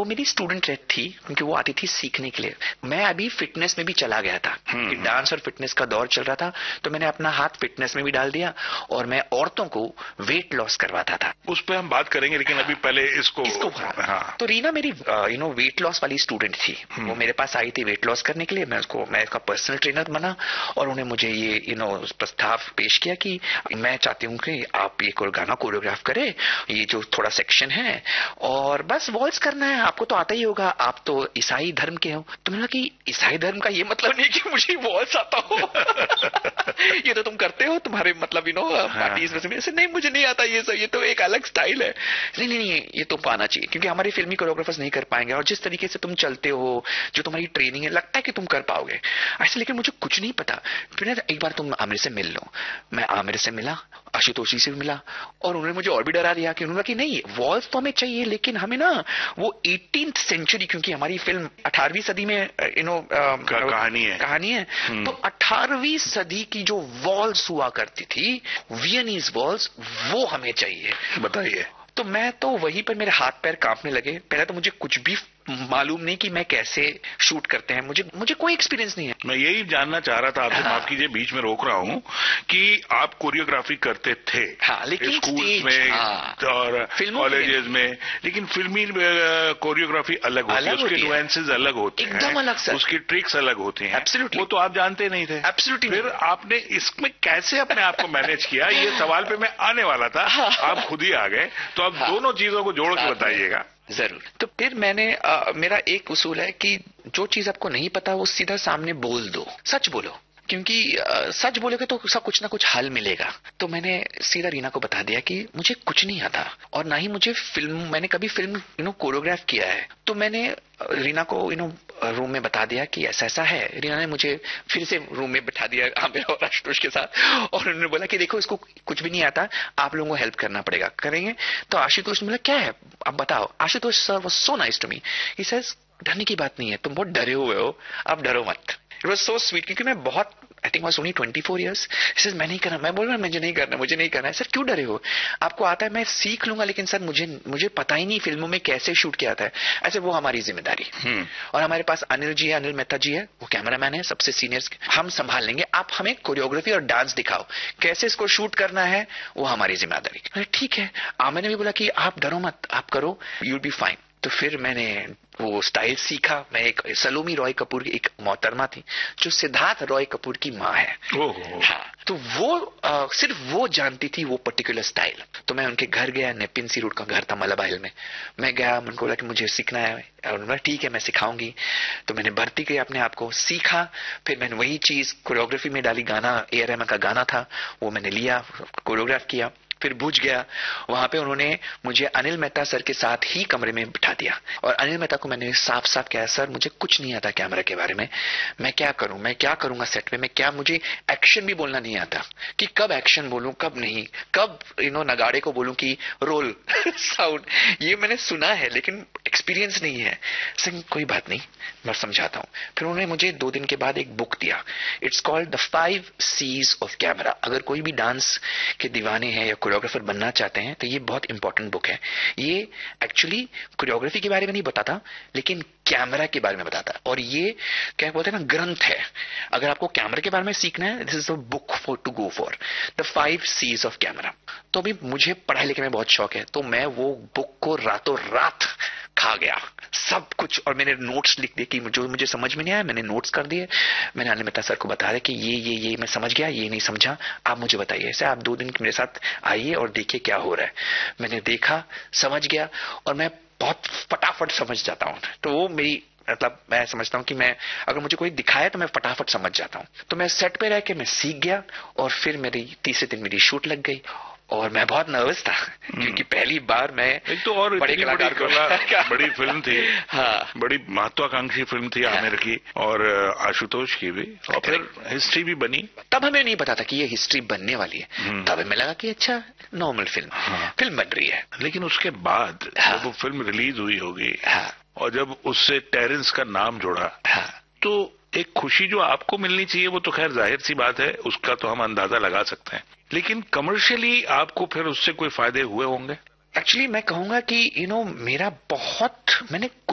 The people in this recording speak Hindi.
वो मेरी स्टूडेंट थी क्योंकि वो आती थी सीखने के लिए। मैं अभी फिटनेस में भी चला गया था कि डांस और फिटनेस का दौर चल रहा था, तो मैंने अपना हाथ फिटनेस में भी डाल दिया और मैं औरतों को वेट लॉस करवाता था। उस पर हम बात करेंगे, लेकिन अभी पहले इसको हाँ। तो रीना मेरी वेट लॉस वाली स्टूडेंट थी। वो मेरे पास आई थी वेट लॉस करने के लिए। मैं उसका पर्सनल ट्रेनर बना और उन्हें मुझे ये प्रस्ताव पेश किया कि मैं चाहती हूँ कि आप ये गाना कोरियोग्राफ करें, ये जो थोड़ा सेक्शन है और बस वॉल्स करना है, आपको तो आता ही होगा, आप तो ईसाई धर्म के हो। तो मैंने कहा कि ईसाई धर्म का ये मतलब नहीं कि मुझे वॉल्स आता हो। ये तो तुम करते हो तुम्हारे मतलब पार्टीज में से। नहीं मुझे नहीं आता ये तो एक अलग स्टाइल है। नहीं ये तो पाना चाहिए क्योंकि हमारे फिल्मी कोरियोग्राफर्स नहीं कर पाएंगे और जिस तरीके से तुम चलते हो, जो तुम्हारी ट्रेनिंग है, लगता है कि तुम कर पाओगे ऐसे, लेकिन मुझे कुछ नहीं पता। फिर एक बार तुम आमिर से मिल लो। मैं आमिर से मिला, आशुतोष से भी मिला और उन्होंने मुझे और भी डरा दिया कि उन्होंने कहा कि नहीं वॉल्स तो हमें चाहिए लेकिन हमें ना वो 18th सेंचुरी, क्योंकि हमारी फिल्म 18वीं सदी में कहानी है तो 18वीं सदी की जो वॉल्स हुआ करती थी, वियनीज वॉल्स, वो हमें चाहिए। बताइए। तो मैं तो वहीं पर मेरे हाथ पैर कांपने लगे। पहले तो मुझे कुछ भी मालूम नहीं कि मैं कैसे शूट करते हैं, मुझे कोई एक्सपीरियंस नहीं है। मैं यही जानना चाह रहा था आपसे, माफ कीजिए बीच में रोक रहा हूँ, कि आप कोरियोग्राफी करते थे लेकिन स्कूल में और कॉलेजेस में, लेकिन फिल्मी कोरियोग्राफी अलग होती है, उसके नुएंसेस अलग होते हैं, एकदम अलग सर, उसकी ट्रिक्स अलग होती हैं। Absolutely. वो तो आप जानते नहीं थे। Absolutely. फिर आपने इसमें कैसे अपने आप को मैनेज किया, ये सवाल पे मैं आने वाला था, आप खुद ही आ गए। तो आप दोनों चीजों को जोड़ के बताइएगा। जरूर। तो फिर मैंने मेरा एक उसूल है कि जो चीज आपको नहीं पता वो सीधा सामने बोल दो, सच बोलो, क्योंकि सच बोलोगे तो सब कुछ ना कुछ हल मिलेगा। तो मैंने सीधा रीना को बता दिया कि मुझे कुछ नहीं आता और ना ही मुझे मैंने कभी फिल्म कोरियोग्राफ किया है। तो मैंने रीना को रूम में बता दिया कि ऐसा ऐसा है। रीना ने मुझे फिर से रूम में बिठा दिया आमिर और आशुतोष के साथ और उन्होंने बोला कि देखो इसको कुछ भी नहीं आता, आप लोगों को हेल्प करना पड़ेगा, करेंगे। तो आशुतोष ने बोला क्या है आप बताओ। Ashutosh sir was so nice to me, he says डरने की बात नहीं है, तुम बहुत डरे हुए हो, आप डरो मत। इट वाज सो स्वीट क्योंकि मैं बहुत I think was only 24 years. मैं नहीं करना, मैं बोल रहा मुझे नहीं करना है। सर क्यों डरे हो, आपको आता है, मैं सीख लूंगा, लेकिन सर मुझे पता ही नहीं फिल्मों में कैसे शूट किया जाता है। ऐसे वो हमारी जिम्मेदारी। और हमारे पास अनिल मेहता जी है, वो कैमरामैन है, सबसे सीनियर्स, हम संभाल लेंगे, आप हमें कोरियोग्राफी और डांस दिखाओ, कैसे इसको शूट करना है वो हमारी जिम्मेदारी। ठीक है। आमिर ने भी बोला कि आप डरो मत, आप करो, यू विल बी फाइन। तो फिर मैंने वो स्टाइल सीखा। मैं एक सलोमी रॉय कपूर की एक मोहतरमा थी जो सिद्धार्थ रॉय कपूर की माँ है। हाँ, तो वो सिर्फ वो जानती थी वो पर्टिकुलर स्टाइल। तो मैं उनके घर गया, नेपिन सी रोड का घर था मलबा हिल में। मैं गया, उनको बोला कि मुझे सीखना है और उन्होंने ठीक है मैं सिखाऊंगी। तो मैंने भर्ती किया अपने आप को, सीखा। फिर मैंने वही चीज कोरियोग्राफी में डाली। गाना ए आर रहमान का गाना था, वो मैंने लिया, कोरियोग्राफ किया। फिर बुझ गया। वहां पे उन्होंने मुझे अनिल मेहता सर के साथ ही कमरे में बिठा दिया और अनिल मेहता को मैंने साफ साफ कहा, सर मुझे कुछ नहीं आता कैमरा के बारे में, मैं क्या करूंगा सेट में, मुझे एक्शन भी बोलना नहीं आता कि कब एक्शन बोलूं कब नहीं, कब नगाड़े को बोलूं कि रोल साउंड, ये मैंने सुना है लेकिन एक्सपीरियंस नहीं है। सर कोई बात नहीं, मैं समझाता हूँ। फिर उन्होंने मुझे 2 दिन के बाद एक बुक दिया, it's called the 5 C's of camera. अगर कोई भी डांस के दीवाने हैं या कोरियोग्राफर बनना चाहते हैं तो ये बहुत इंपॉर्टेंट बुक है। ये एक्चुअली कोरियोग्राफी के बारे में नहीं बताता लेकिन कैमरा के बारे में बताता, और ये क्या बोलते हैं ना, ग्रंथ है। अगर आपको कैमरा के बारे में सीखना है, this is the book for to go for, the 5 C's of camera. तो अभी मुझे पढ़ाई लिखने में बहुत शौक है, तो मैं वो बुक को रातों रात खा गया सब कुछ, और मैंने नोट्स लिख दिए कि जो मुझे समझ में नहीं आया मैंने नोट्स कर दिए। मैंने अनिल मेहता सर को बता रहा कि ये मैं समझ गया, ये नहीं समझा, आप मुझे बताइए। ऐसे आप 2 दिन मेरे साथ आइए और देखिए क्या हो रहा है। मैंने देखा, समझ गया, और मैं बहुत फटाफट समझ जाता हूँ। तो वो मेरी मतलब मैं समझता हूँ कि मैं अगर मुझे कोई दिखाया तो मैं फटाफट समझ जाता हूँ। तो मैं सेट पे रह के मैं सीख गया और फिर मेरी तीसरे दिन मेरी शूट लग गई और मैं बहुत नर्वस था क्योंकि पहली बार मैं एक तो और बड़ी फिल्म थी। हाँ, बड़ी महत्वाकांक्षी फिल्म थी आमिर की और आशुतोष की भी, और फिर हिस्ट्री भी बनी। तब हमें नहीं पता था कि ये हिस्ट्री बनने वाली है, तब हमें लगा कि अच्छा नॉर्मल फिल्म बन रही है। लेकिन उसके बाद जब वो फिल्म रिलीज हुई होगी और जब उससे टेरेंस का नाम जुड़ा, तो एक खुशी जो आपको मिलनी चाहिए वो तो खैर जाहिर सी बात है, उसका तो हम अंदाजा लगा सकते हैं, लेकिन कमर्शियली आपको फिर उससे कोई फायदे हुए होंगे? एक्चुअली मैं कहूंगा कि मेरा बहुत मैंने